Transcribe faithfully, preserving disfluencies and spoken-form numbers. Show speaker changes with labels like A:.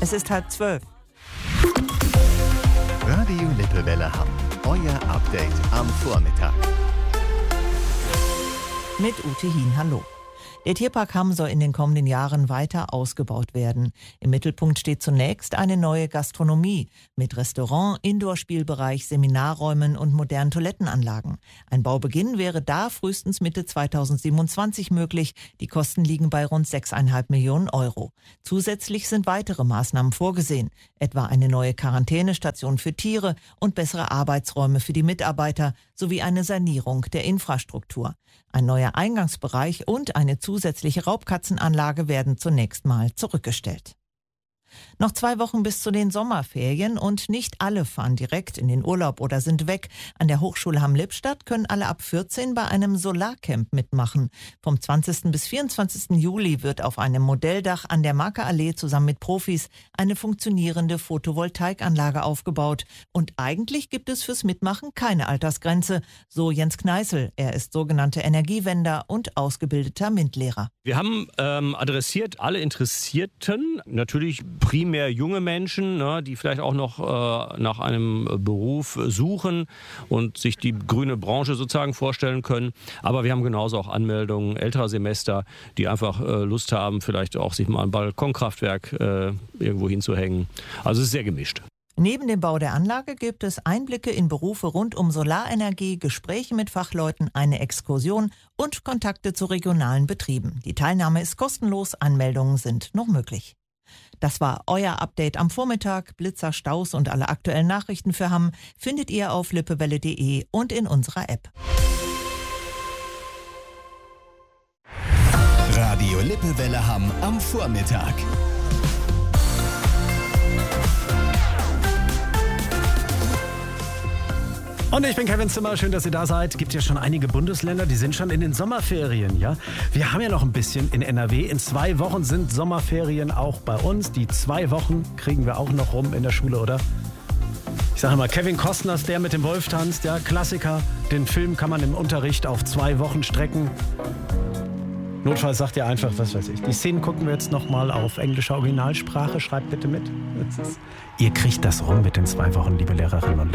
A: Es ist halb zwölf.
B: Radio Lippewelle Hamm. Euer Update am Vormittag.
A: Mit Ute Hien, hallo. Der Tierpark Hamm soll in den kommenden Jahren weiter ausgebaut werden. Im Mittelpunkt steht zunächst eine neue Gastronomie mit Restaurant, Indoor-Spielbereich, Seminarräumen und modernen Toilettenanlagen. Ein Baubeginn wäre da frühestens Mitte zweitausendsiebenundzwanzig möglich. Die Kosten liegen bei rund sechs Komma fünf Millionen Euro. Zusätzlich sind weitere Maßnahmen vorgesehen, etwa eine neue Quarantänestation für Tiere und bessere Arbeitsräume für die Mitarbeiter sowie eine Sanierung der Infrastruktur. Ein neuer Eingangsbereich und eine zusätzliche Raubkatzenanlage werden zunächst mal zurückgestellt. Noch zwei Wochen bis zu den Sommerferien und nicht alle fahren direkt in den Urlaub oder sind weg. An der Hochschule Hamm-Lippstadt können alle ab vierzehn bei einem Solarcamp mitmachen. Vom zwanzigsten bis vierundzwanzigsten Juli wird auf einem Modelldach an der Markerallee zusammen mit Profis eine funktionierende Photovoltaikanlage aufgebaut. Und eigentlich gibt es fürs Mitmachen keine Altersgrenze, so Jens Kneißl. Er ist sogenannter Energiewender und ausgebildeter MINT-Lehrer.
C: Wir haben ähm, adressiert alle Interessierten, natürlich primär junge Menschen, ne, die vielleicht auch noch äh, nach einem Beruf suchen und sich die grüne Branche sozusagen vorstellen können. Aber wir haben genauso auch Anmeldungen älterer Semester, die einfach äh, Lust haben, vielleicht auch sich mal ein Balkonkraftwerk äh, irgendwo hinzuhängen. Also es ist sehr gemischt.
A: Neben dem Bau der Anlage gibt es Einblicke in Berufe rund um Solarenergie, Gespräche mit Fachleuten, eine Exkursion und Kontakte zu regionalen Betrieben. Die Teilnahme ist kostenlos, Anmeldungen sind noch möglich. Das war euer Update am Vormittag. Blitzer, Staus und alle aktuellen Nachrichten für Hamm findet ihr auf lippewelle punkt de und in unserer App.
B: Radio Lippewelle Hamm am Vormittag.
D: Und ich bin Kevin Zimmer, schön, dass ihr da seid. Gibt ja schon einige Bundesländer, die sind schon in den Sommerferien, ja. Wir haben ja noch ein bisschen in N R W. In zwei Wochen sind Sommerferien auch bei uns. Die zwei Wochen kriegen wir auch noch rum in der Schule, oder? Ich sage mal, Kevin Costner ist der mit dem Wolf tanzt, ja, Klassiker. Den Film kann man im Unterricht auf zwei Wochen strecken. Notfalls sagt ihr einfach, was weiß ich. Die Szenen gucken wir jetzt nochmal auf englischer Originalsprache. Schreibt bitte mit. Ihr kriegt das rum mit den zwei Wochen, liebe Lehrerinnen und Lehrer.